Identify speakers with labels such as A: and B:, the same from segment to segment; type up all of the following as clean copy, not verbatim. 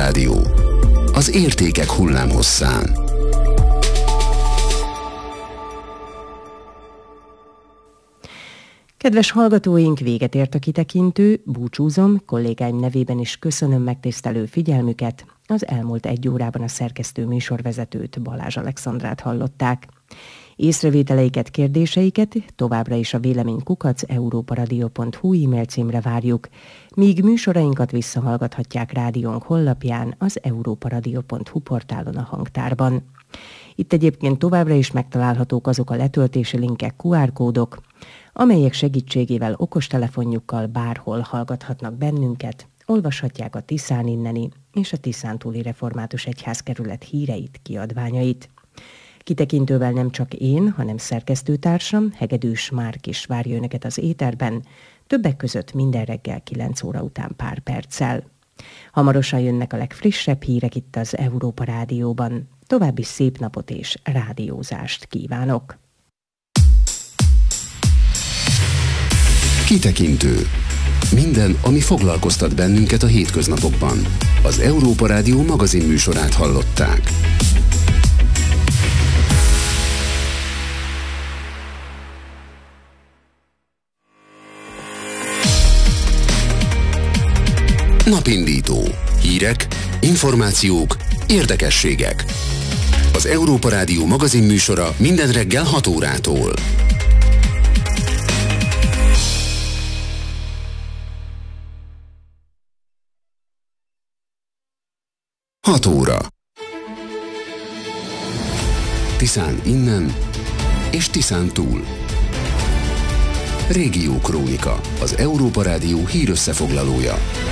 A: Rádió. Az értékek hullámhosszán.
B: Kedves hallgatóink, véget ért a kitekintő, búcsúzom, kollégáim nevében is köszönöm megtisztelő figyelmüket. Az elmúlt 1 órában a szerkesztő műsorvezetőt, Balázs Alexandrát hallották. Észrevételeiket, kérdéseiket továbbra is a vélemény@europaradio.hu e-mail címre várjuk, míg műsorainkat visszahallgathatják rádiónk honlapján, az europaradio.hu portálon a hangtárban. Itt egyébként továbbra is megtalálhatók azok a letöltési linkek, QR kódok, amelyek segítségével okostelefonjukkal bárhol hallgathatnak bennünket, olvashatják a Tiszán inneni és a Tiszántúli Református Egyházkerület híreit, kiadványait. Kitekintővel nem csak én, hanem szerkesztőtársam, Hegedűs Márk is várja önöket az éterben, többek között minden reggel 9 óra után pár perccel. Hamarosan jönnek a legfrissebb hírek itt az Európa Rádióban. További szép napot és rádiózást kívánok!
A: Kitekintő. Minden, ami foglalkoztat bennünket a hétköznapokban. Az Európa Rádió magazin műsorát hallották. Napindító. Hírek, információk, érdekességek. Az Európa Rádió magazin műsora minden reggel 6 órától. Hat óra. Tiszán innen és Tiszán túl. Régió Krónika, az Európa Rádió hírösszefoglalója.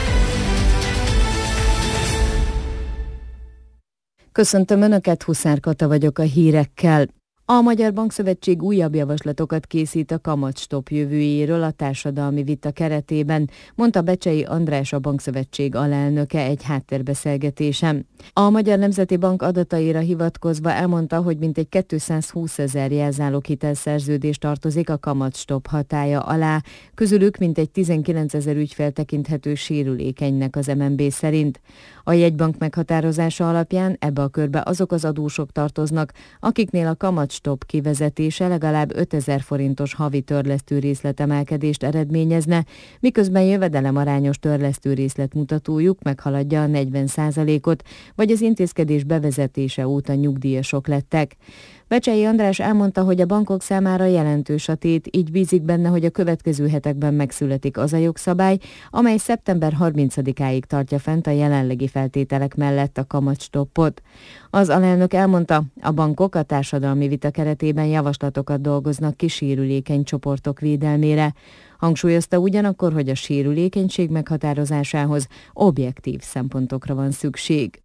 C: Köszöntöm Önöket, Huszár Kata vagyok a hírekkel. A Magyar Bankszövetség újabb javaslatokat készít a kamatstopp jövőjéről a társadalmi vita keretében, mondta Becsei András, a Bankszövetség alelnöke egy háttérbeszélgetésen. A Magyar Nemzeti Bank adataira hivatkozva elmondta, hogy mintegy 220 000 jelzáloghitelszerződés tartozik a kamatstopp hatálya alá, közülük mintegy 19 000 ügyfél tekinthető sérülékenynek az MNB szerint. A jegybank meghatározása alapján ebbe a körbe azok az adósok tartoznak, akiknél a kamatstopp kivezetése legalább 5000 forintos havi törlesztő részletemelkedést eredményezne, miközben jövedelemarányos törlesztő részletmutatójuk meghaladja a 40%-ot, vagy az intézkedés bevezetése óta nyugdíjasok lettek. Becsei András elmondta, hogy a bankok számára jelentős a tét, így bízik benne, hogy a következő hetekben megszületik az a jogszabály, amely szeptember 30-áig tartja fent a jelenlegi feltételek mellett a kamatstoppot. Az alelnök elmondta, a bankok a társadalmi vita keretében javaslatokat dolgoznak ki sérülékeny csoportok védelmére. Hangsúlyozta ugyanakkor, hogy a sérülékenység meghatározásához objektív szempontokra van szükség.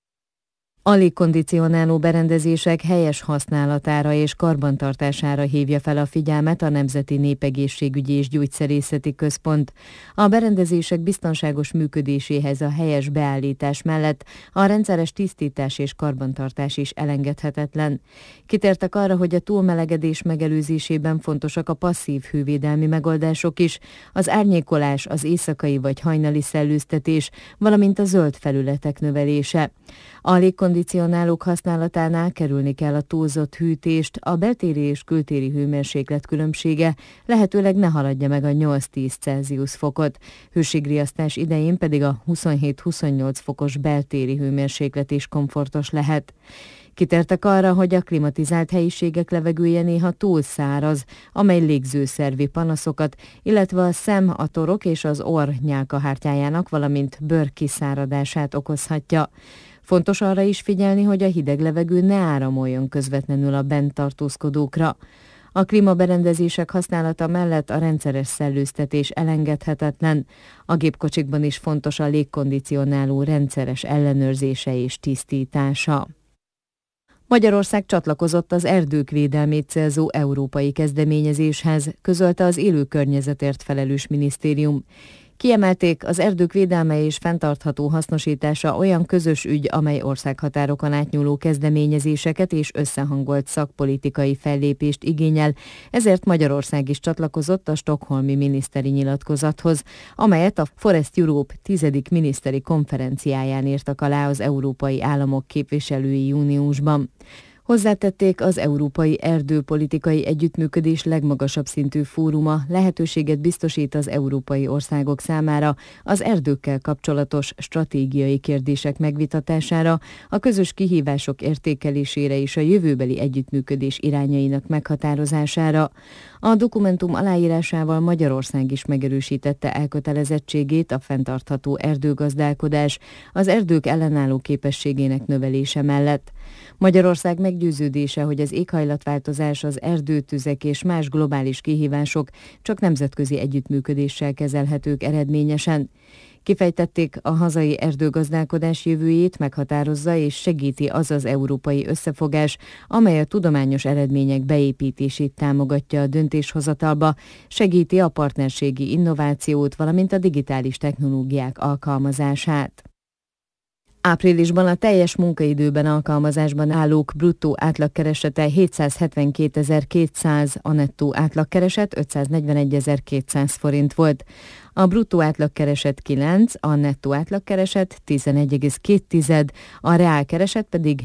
C: A légkondicionáló berendezések helyes használatára és karbantartására hívja fel a figyelmet a Nemzeti Népegészségügyi és Gyógyszerészeti Központ. A berendezések biztonságos működéséhez a helyes beállítás mellett a rendszeres tisztítás és karbantartás is elengedhetetlen. Kitértek arra, hogy a túlmelegedés megelőzésében fontosak a passzív hővédelmi megoldások is, az árnyékolás, az éjszakai vagy hajnali szellőztetés, valamint a zöld felületek növelése. A légkondicionálók használatánál kerülni kell a túlzott hűtést, a beltéri és kültéri hőmérséklet különbsége lehetőleg ne haladja meg a 8-10 Celsius fokot, hőségriasztás idején pedig a 27-28 fokos beltéri hőmérséklet is komfortos lehet. Kitértek arra, hogy a klimatizált helyiségek levegője néha túl száraz, amely légzőszervi panaszokat, illetve a szem, a torok és az orr nyálkahártyájának, valamint bőr kiszáradását okozhatja. Fontos arra is figyelni, hogy a hideg levegő ne áramoljon közvetlenül a bent tartózkodókra. A klímaberendezések használata mellett a rendszeres szellőztetés elengedhetetlen. A gépkocsikban is fontos a légkondicionáló rendszeres ellenőrzése és tisztítása. Magyarország csatlakozott az erdők védelmét célzó európai kezdeményezéshez, közölte az élő környezetért felelős minisztérium. Kiemelték, az erdők védelme és fenntartható hasznosítása olyan közös ügy, amely országhatárokon átnyúló kezdeményezéseket és összehangolt szakpolitikai fellépést igényel, ezért Magyarország is csatlakozott a stockholmi miniszteri nyilatkozathoz, amelyet a Forest Europe 10. miniszteri konferenciáján írtak alá az európai államok képviselői júniusban. Hozzátették, az Európai Erdőpolitikai Együttműködés legmagasabb szintű fóruma lehetőséget biztosít az európai országok számára az erdőkkel kapcsolatos stratégiai kérdések megvitatására, a közös kihívások értékelésére és a jövőbeli együttműködés irányainak meghatározására. A dokumentum aláírásával Magyarország is megerősítette elkötelezettségét a fenntartható erdőgazdálkodás, az erdők ellenálló képességének növelése mellett. Magyarország meggyőződése, hogy az éghajlatváltozás, az erdőtüzek és más globális kihívások csak nemzetközi együttműködéssel kezelhetők eredményesen. Kifejtették, a hazai erdőgazdálkodás jövőjét meghatározza és segíti az az európai összefogás, amely a tudományos eredmények beépítését támogatja a döntéshozatalba, segíti a partnerségi innovációt, valamint a digitális technológiák alkalmazását. Áprilisban a teljes munkaidőben alkalmazásban állók bruttó átlagkeresete 772.200, a nettó átlagkereset 541.200 forint volt. A bruttó átlagkereset 9, a nettó átlagkereset 11,2, a reálkereset pedig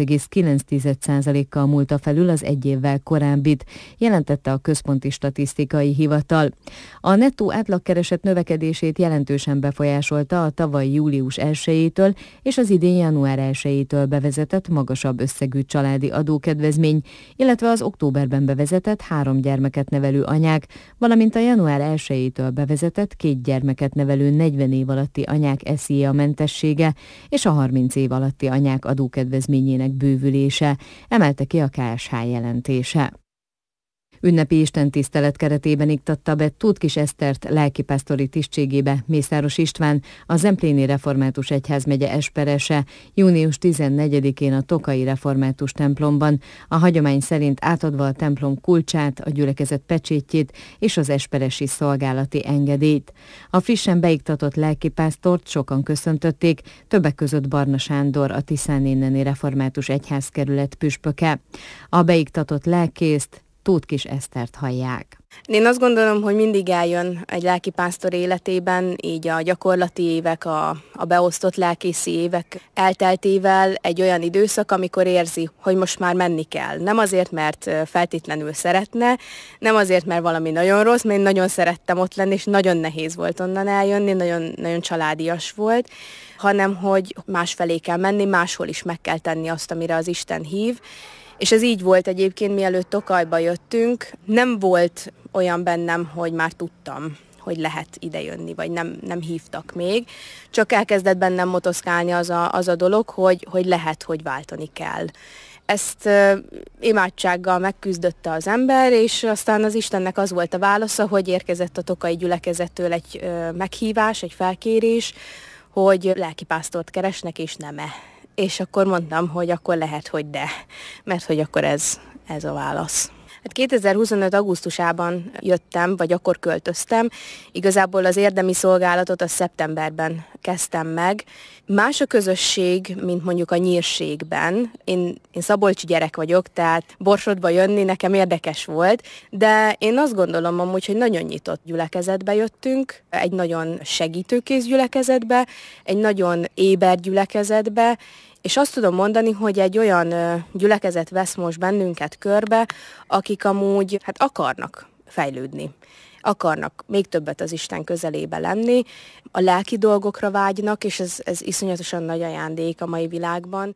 C: 8,9%-kal múlta felül az egy évvel korábbit, jelentette a Központi Statisztikai Hivatal. A nettó átlagkereset növekedését jelentősen befolyásolta a tavaly július 1-től és az idén január 1-től bevezetett magasabb összegű családi adókedvezmény, illetve az októberben bevezetett 3 gyermeket nevelő anyák, valamint a január 1-től bevezetett 2 gyermeket nevelő 40 év alatti anyák SZIA mentessége és a 30 év alatti anyák adókedvezményének bővülése, emelte ki a KSH jelentése. Ünnepi istentisztelet keretében iktatta be Tóth Kis Esztert lelkipásztori tisztségébe Mészáros István, a Zempléni Református Egyházmegye esperese június 14-én a Tokai Református templomban, a hagyomány szerint átadva a templom kulcsát, a gyülekezet pecsétjét és az esperesi szolgálati engedélyt. A frissen beiktatott lelkipásztort sokan köszöntötték, többek között Barna Sándor, a Tiszánéneni Református Egyházkerület püspöke. A beiktatott lelkészt, Tóth Kis Esztert hallják.
D: Én azt gondolom, hogy mindig eljön egy lelkipásztor életében, így a gyakorlati évek, a beosztott lelkészi évek elteltével egy olyan időszak, amikor érzi, hogy most már menni kell. Nem azért, mert feltétlenül szeretne, nem azért, mert valami nagyon rossz, mert én nagyon szerettem ott lenni, és nagyon nehéz volt onnan eljönni, nagyon, nagyon családias volt, hanem hogy másfelé kell menni, máshol is meg kell tenni azt, amire az Isten hív. És ez így volt egyébként, mielőtt Tokajba jöttünk. Nem volt olyan bennem, hogy már tudtam, hogy lehet idejönni, vagy nem hívtak még. Csak elkezdett bennem motoszkálni az a dolog, hogy lehet, hogy váltani kell. Ezt imádsággal megküzdötte az ember, és aztán az Istennek az volt a válasza, hogy érkezett a tokai gyülekezettől egy meghívás, egy felkérés, hogy lelkipásztort keresnek, és nem-e. És akkor mondtam, hogy akkor lehet, hogy de, mert hogy akkor ez a válasz. Hát 2025. augusztusában jöttem, vagy akkor költöztem. Igazából az érdemi szolgálatot a szeptemberben kezdtem meg. Más a közösség, mint mondjuk a nyírségben. Én szabolcsi gyerek vagyok, tehát Borsodba jönni nekem érdekes volt, de én azt gondolom amúgy, hogy nagyon nyitott gyülekezetbe jöttünk, egy nagyon segítőkész gyülekezetbe, egy nagyon éber gyülekezetbe, és azt tudom mondani, hogy egy olyan gyülekezet vesz most bennünket körbe, akik amúgy akarnak fejlődni. Akarnak még többet az Isten közelébe lenni, a lelki dolgokra vágynak, és ez iszonyatosan nagy ajándék a mai világban.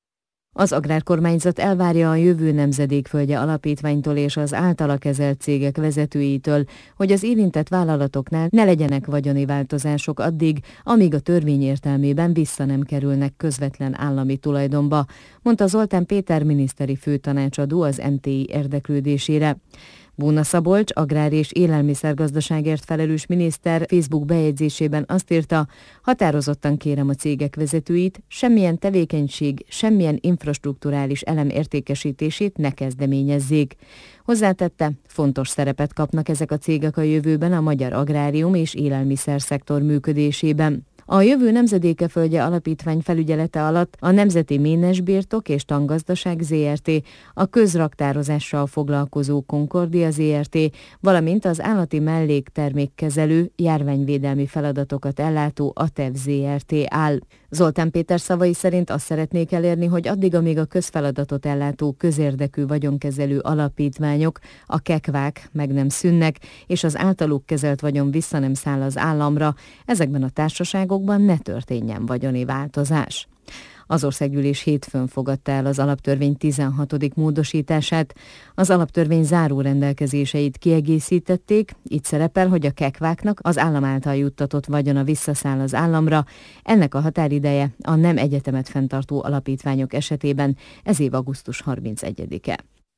C: Az agrárkormányzat elvárja a Jövő Nemzedékföldje Alapítványtól és az általa kezelt cégek vezetőitől, hogy az érintett vállalatoknál ne legyenek vagyoni változások addig, amíg a törvény értelmében vissza nem kerülnek közvetlen állami tulajdonba, mondta Zoltán Péter miniszteri főtanácsadó az MTI érdeklődésére. Bóna Szabolcs, agrár- és élelmiszergazdaságért felelős miniszter Facebook bejegyzésében azt írta, határozottan kérem a cégek vezetőit, semmilyen tevékenység, semmilyen infrastrukturális elem értékesítését ne kezdeményezzék. Hozzátette, fontos szerepet kapnak ezek a cégek a jövőben a magyar agrárium és élelmiszer-szektor működésében. A Jövő Nemzedéke Földje Alapítvány felügyelete alatt a Nemzeti Ménesbirtok és Tangazdaság Zrt., a közraktározással foglalkozó Concordia Zrt., valamint az állati melléktermékkezelő, járványvédelmi feladatokat ellátó ATEV Zrt. Áll. Zoltán Péter szavai szerint azt szeretnék elérni, hogy addig, amíg a közfeladatot ellátó közérdekű vagyonkezelő alapítványok, a kekvák meg nem szűnnek, és az általuk kezelt vagyon vissza nem száll az államra, ezekben a társaságokban ne történjen vagyoni változás. Az országgyűlés hétfőn fogadta el az alaptörvény 16. módosítását. Az alaptörvény záró rendelkezéseit kiegészítették, így szerepel, hogy a kekváknak az állam által juttatott vagyona visszaszáll az államra. Ennek a határideje a nem egyetemet fenntartó alapítványok esetében ez év augusztus 31-e.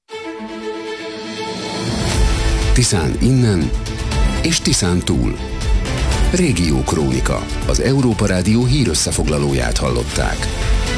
A: Tiszán innen és Tiszán túl. Régió Krónika, az Európa Rádió hírösszefoglalóját hallották.